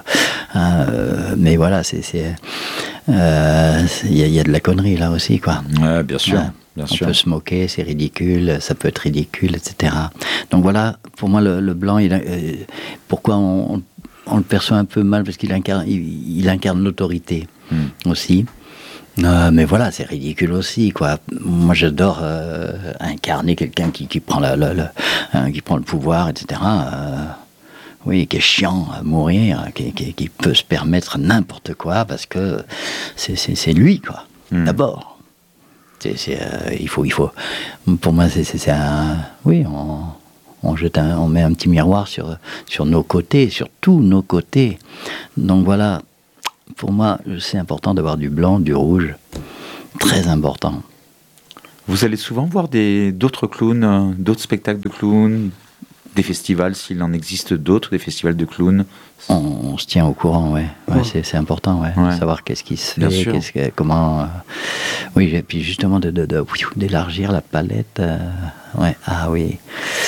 euh, mais voilà c'est c'est il euh, y, y a de la connerie là aussi quoi. Ouais, bien sûr. Ouais. Bien on sûr. peut se moquer, c'est ridicule, ça peut être ridicule, et cetera. Donc voilà, pour moi, le, le blanc, il, euh, pourquoi on, on le perçoit un peu mal, parce qu'il incarne, il, il incarne l'autorité mmh. aussi. Euh, mais voilà, c'est ridicule aussi, quoi. Moi, j'adore euh, incarner quelqu'un qui, qui prend la, la, la hein, qui prend le pouvoir, et cetera. Euh, oui, qui est chiant à mourir, qui, qui, qui peut se permettre n'importe quoi parce que c'est, c'est, c'est lui, quoi. Mmh. D'abord, c'est, c'est, euh, il faut, il faut. Pour moi, c'est, c'est, c'est un. Oui, on, on jette, un, on met un petit miroir sur sur nos côtés, sur tous nos côtés. Donc voilà. Pour moi, c'est important d'avoir du blanc, du rouge. Très important. Vous allez souvent voir des, d'autres clowns, d'autres spectacles de clowns, des festivals, s'il en existe d'autres, des festivals de clowns? On, on se tient au courant, ouais. ouais, ouais. C'est, c'est important, ouais. ouais. De savoir qu'est-ce qui se fait, qu'est-ce que, comment... Euh, oui, et puis justement de, de, de, d'élargir la palette. Euh, ouais, ah oui.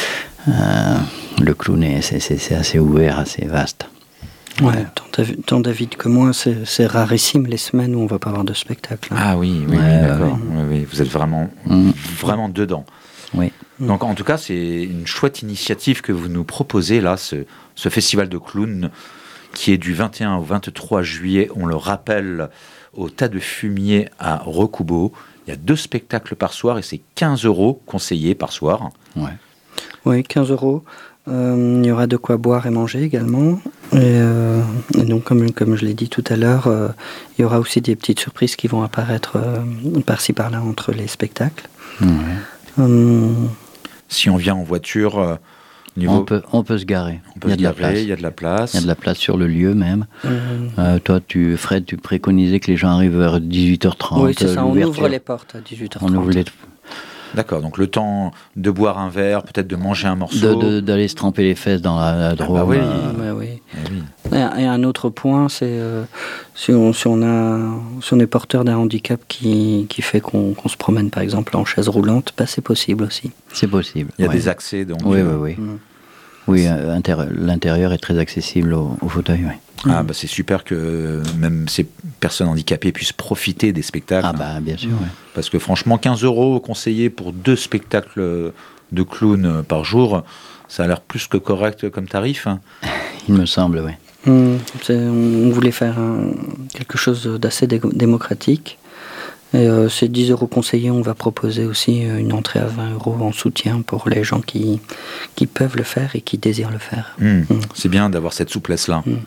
Euh, le clown, est, c'est, c'est, c'est assez ouvert, assez vaste. Ouais, tant David, tant David que moi, c'est, c'est rarissime les semaines où on ne va pas avoir de spectacle. Hein. Ah oui, oui, ouais, oui d'accord. Ouais. Oui, oui, vous êtes vraiment, mmh. vraiment dedans. Oui. Donc en tout cas, c'est une chouette initiative que vous nous proposez là, ce, ce festival de clowns qui est du vingt et un au vingt-trois juillet. On le rappelle, au Tas de Fumier à Recoubeau. Il y a deux spectacles par soir et c'est quinze euros conseillés par soir. Ouais. Oui, quinze euros. Euh, il y aura de quoi boire et manger également. Et, euh, et donc, comme, comme je l'ai dit tout à l'heure, euh, il y aura aussi des petites surprises qui vont apparaître euh, par-ci par-là entre les spectacles. Ouais. Euh, si on vient en voiture, euh, niveau... on, peut, on peut se garer. On peut il y a se garer, il y a de la place. Il y a de la place sur le lieu même. Mmh. Euh, toi, tu, Fred, tu préconisais que les gens arrivent vers dix-huit heures trente. Oui, c'est ça, on ouvre les portes à dix-huit heures trente. On ouvre les... D'accord, donc le temps de boire un verre, peut-être de manger un morceau. De, de, d'aller se tremper les fesses dans la, la Drôme. Ah bah oui. Euh... Bah oui. Eh oui. Et, et un autre point, c'est euh, si, on, si, on a, si on est porteur d'un handicap qui, qui fait qu'on, qu'on se promène par exemple en chaise roulante, bah c'est possible aussi. C'est possible. Il y a ouais. des accès donc. Oui, euh... oui, oui. Mm. Oui, euh, intérie- l'intérieur est très accessible au, au fauteuil, oui. Ah bah c'est super que même ces personnes handicapées puissent profiter des spectacles. Ah bah bien sûr, ouais. Parce que franchement, quinze euros conseillés pour deux spectacles de clown par jour, ça a l'air plus que correct comme tarif. Hein. Il me semble, oui. Mmh, c'est, on voulait faire un, quelque chose d'assez dé- démocratique. Et euh, ces dix euros conseillés, on va proposer aussi une entrée à vingt euros en soutien pour les gens qui, qui peuvent le faire et qui désirent le faire. Mmh, mmh. C'est bien d'avoir cette souplesse-là. Mmh.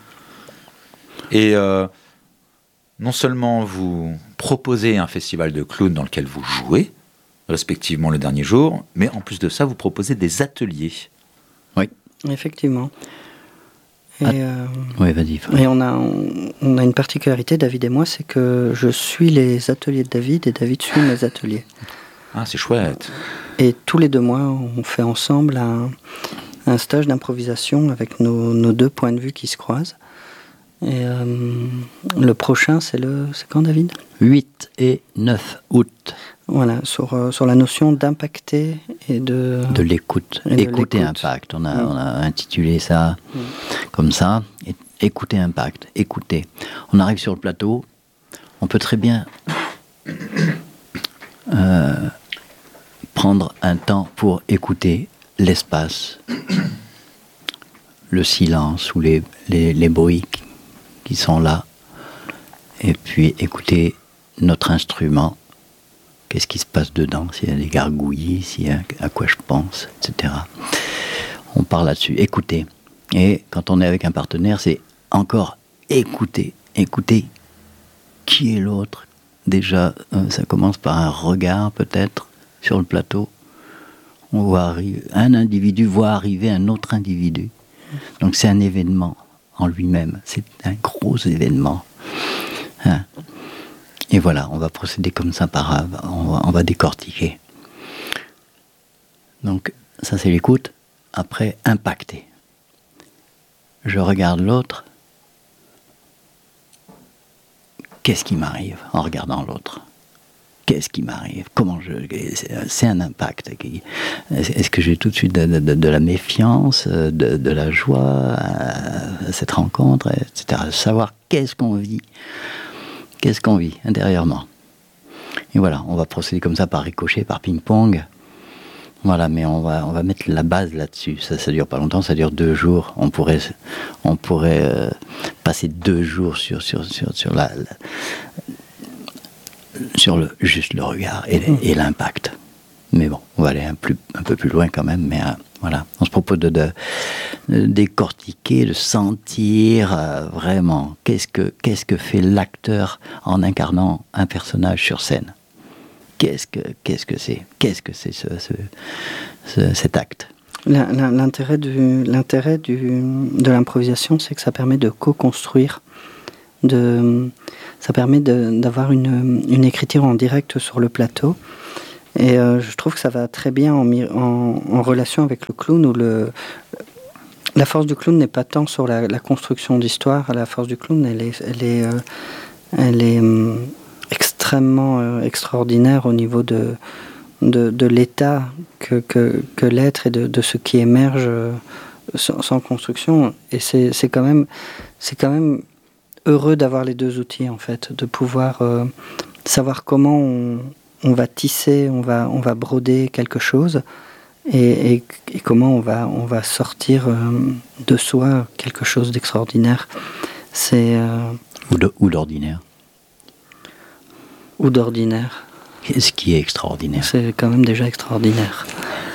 Et euh, non seulement vous proposez un festival de clowns dans lequel vous jouez, respectivement le dernier jour, mais en plus de ça, vous proposez des ateliers. Oui. Effectivement. Et, ah. euh, oui, vas-y. Et on a, on, on a une particularité, David et moi, c'est que je suis les ateliers de David et David suit mes ateliers. Ah, c'est chouette. Et tous les deux mois, on fait ensemble un, un stage d'improvisation avec nos, nos deux points de vue qui se croisent. Et euh, le prochain, c'est le, c'est quand, David ? huit et neuf août. Voilà, sur, euh, sur la notion d'impacter et de... De l'écoute. Et de écouter l'écoute. impact. On a, mmh. on a intitulé ça mmh. comme ça. Et, écouter impact. Écouter. On arrive sur le plateau. On peut très bien euh, prendre un temps pour écouter l'espace, le silence ou les, les, les bruits qui, qui sont là. Et puis écouter notre instrument. Qu'est-ce qui se passe dedans, s'il y a des gargouillis, s'il y a à quoi je pense, et cetera. On parle là-dessus, écouter. Et quand on est avec un partenaire, c'est encore écouter. Écouter qui est l'autre. Déjà, euh, ça commence par un regard, peut-être, sur le plateau. On voit arriver, un individu voit arriver un autre individu. Donc c'est un événement en lui-même. C'est un gros événement. Hein. Et voilà, on va procéder comme ça, par, on, va, on va décortiquer. Donc, ça c'est l'écoute. Après, impacter. Je regarde l'autre. Qu'est-ce qui m'arrive en regardant l'autre ? Qu'est-ce qui m'arrive ? Comment je... C'est un impact. Est-ce que j'ai tout de suite de, de, de la méfiance, de, de la joie à cette rencontre, et cetera. Savoir qu'est-ce qu'on vit. Qu'est-ce qu'on vit intérieurement. Et voilà, on va procéder comme ça par ricochet, par ping-pong. Voilà, mais on va, on va mettre la base là-dessus. Ça, ça dure pas longtemps, ça dure deux jours. On pourrait, on pourrait euh, passer deux jours sur, sur, sur, sur la, la, sur le, juste le regard et, mmh. et l'impact. Mais bon, on va aller un, plus, un peu plus loin quand même, mais euh, voilà. On se propose de, de, de décortiquer, de sentir euh, vraiment qu'est-ce que, qu'est-ce que fait l'acteur en incarnant un personnage sur scène. Qu'est-ce que, qu'est-ce que c'est Qu'est-ce que c'est ce, ce, ce, cet acte? L'intérêt, du, l'intérêt du, de l'improvisation, c'est que ça permet de co-construire, de, ça permet de, d'avoir une, une écriture en direct sur le plateau. Et euh, je trouve que ça va très bien en, en, en relation avec le clown, où le, la force du clown n'est pas tant sur la, la construction d'histoire. La force du clown, elle est, elle est, euh, elle est euh, extrêmement euh, extraordinaire au niveau de, de, de l'état que, que, que l'être et de, de ce qui émerge euh, sans, sans construction. Et c'est, c'est, quand même, c'est quand même heureux d'avoir les deux outils, en fait, de pouvoir euh, savoir comment on... on va tisser, on va, on va broder quelque chose et, et, et comment on va, on va sortir euh, de soi quelque chose d'extraordinaire. C'est, euh, ou, de, ou d'ordinaire. Ou d'ordinaire. Ce qui est extraordinaire. C'est quand même déjà extraordinaire.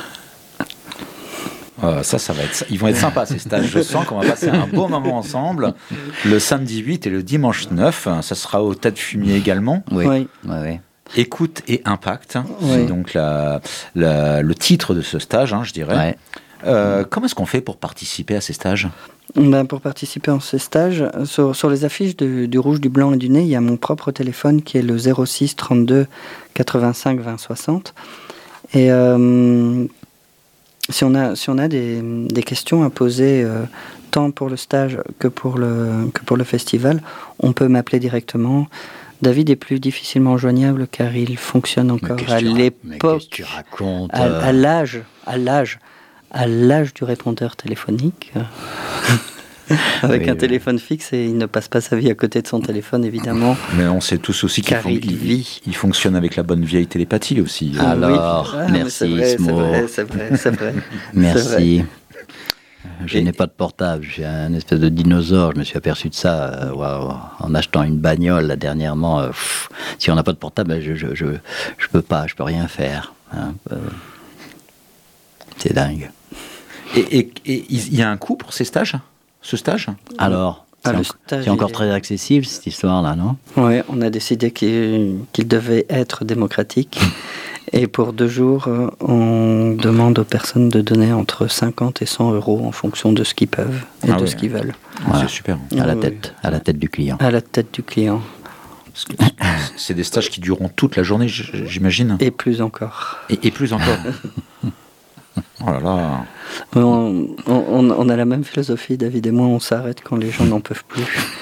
Euh, ça, ça va être, ils vont être sympas ces stages. Je sens qu'on va passer un beau moment ensemble. Le samedi huit et le dimanche neuf, ça sera au Tas de Fumier également. Oui. Oui. oui, oui. Écoute et impact, oui. C'est donc la, la, le titre de ce stage, hein, je dirais. Ouais. Euh, comment est-ce qu'on fait pour participer à ces stages ? Ben, pour participer à ces stages, sur, sur les affiches de, du rouge, du blanc et du nez, il y a mon propre téléphone qui est le zéro six trente-deux quatre-vingt-cinq vingt soixante. Et euh, si on a, si on a des, des questions à poser, euh, tant pour le stage que pour le, que pour le festival, on peut m'appeler directement. David est plus difficilement joignable car il fonctionne encore à l'époque, tu racontes, à, à l'âge, à l'âge, à l'âge du répondeur téléphonique, avec oui, un oui. téléphone fixe, et il ne passe pas sa vie à côté de son téléphone, évidemment. Mais on sait tous aussi qu'il fon- il, il, il fonctionne avec la bonne vieille télépathie aussi. Alors, oui. ah, merci c'est Smo. vrai, c'est vrai, c'est vrai. Merci. C'est vrai. Je et... n'ai pas de portable, j'ai un espèce de dinosaure, je me suis aperçu de ça euh, wow, en achetant une bagnole là, dernièrement. Euh, pff, si on n'a pas de portable, je je, je je peux pas, je peux rien faire. Hein, euh, c'est dingue. Et il y a un coût pour ces stages, ce stage ? Alors, ah, c'est, en, c'est encore est... très accessible cette histoire-là, non ? Oui, on a décidé qu'il, qu'il devait être démocratique. Et pour deux jours, on demande aux personnes de donner entre cinquante et cent euros en fonction de ce qu'ils peuvent et ah de oui, ce qu'ils veulent. Voilà. C'est super. À la tête, à la tête du client. À la tête du client. C'est des stages qui dureront toute la journée, j'imagine. Et plus encore. Et, et plus encore. Oh là là. On, on, on a la même philosophie, David et moi, on s'arrête quand les gens n'en peuvent plus.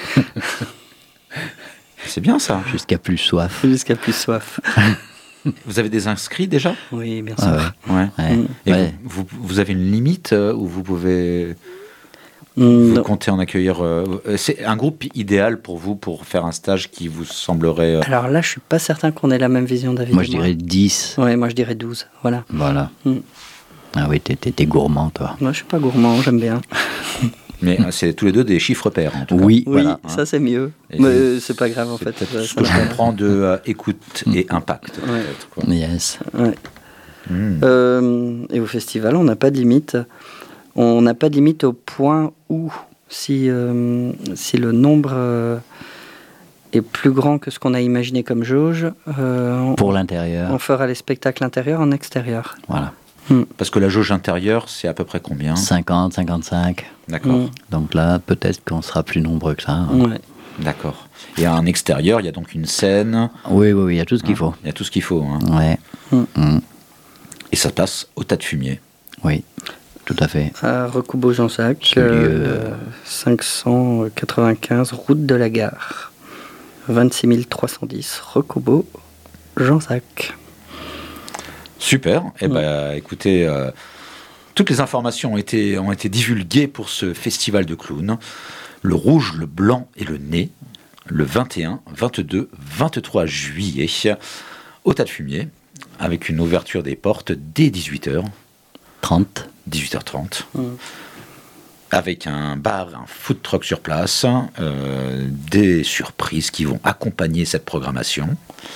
C'est bien ça. Jusqu'à plus soif. Jusqu'à plus soif. Vous avez des inscrits déjà ? Oui, bien sûr. Ah ouais. Ouais. Ouais. Et ouais. Vous, vous avez une limite où vous pouvez mmh, vous comptez en accueillir euh, c'est un groupe idéal pour vous pour faire un stage qui vous semblerait... Euh... Alors là, je suis pas certain qu'on ait la même vision, David. Moi, je dirais dix. Oui, moi je dirais douze. Voilà. Voilà. Mmh. Ah oui, t'es, t'es, t'es gourmand, toi. Moi, je suis pas gourmand, j'aime bien. Mais c'est tous les deux des chiffres pairs, en tout cas. Oui, oui voilà. Ça c'est mieux. Et mais c'est, c'est pas grave, en fait. C'est ce que je comprends de euh, écoute et impact. Ouais. Quoi. Yes. Ouais. Mmh. Euh, et au festival, on n'a pas de limite. On n'a pas de limite au point où, si, euh, si le nombre euh, est plus grand que ce qu'on a imaginé comme jauge, euh, on, pour l'intérieur, on fera les spectacles intérieurs en extérieur. Voilà. Hmm. Parce que la jauge intérieure, c'est à peu près combien ? cinquante, cinquante-cinq. D'accord. Hmm. Donc là, peut-être qu'on sera plus nombreux que ça. Hein. Ouais. D'accord. Et à un extérieur, il y a donc une scène. Oui, oui, oui, il y a tout ce qu'il hein, faut. Il y a tout ce qu'il faut. Hein. Ouais. Hmm. Hmm. Et ça passe au Tas de Fumier. Oui, tout à fait. À Recoubeau-Jansac, euh, cinq cent quatre-vingt-quinze route de la Gare. vingt-six mille trois cent dix Recoubeau-Jansac. Super. Eh ben, écoutez, euh, toutes les informations ont été, ont été divulguées pour ce festival de clowns. Le rouge, le blanc et le nez, le vingt et un, vingt-deux, vingt-trois juillet, au Tas de Fumier, avec une ouverture des portes dès dix-huit heures trente. dix-huit heures trente. Mmh. Avec un bar, un food truck sur place, euh, des surprises qui vont accompagner cette programmation.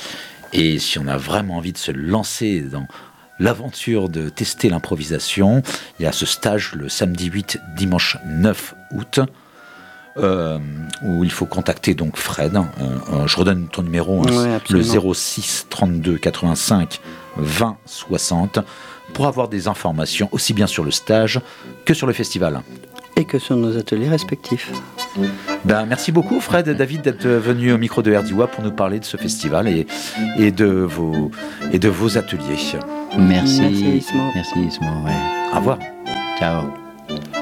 Et si on a vraiment envie de se lancer dans l'aventure de tester l'improvisation, il y a ce stage le samedi huit, dimanche neuf août, euh, où il faut contacter donc Fred. Euh, je redonne ton numéro, hein, ouais, le zéro six trente-deux quatre-vingt-cinq vingt soixante, pour avoir des informations aussi bien sur le stage que sur le festival. Et que sur nos ateliers respectifs. Ben, merci beaucoup Fred et David d'être venus au micro de R D I W A pour nous parler de ce festival et, et, de, vos, et de vos ateliers. Merci. Merci Ismo. Merci Ismo, ouais. Au revoir. Ciao.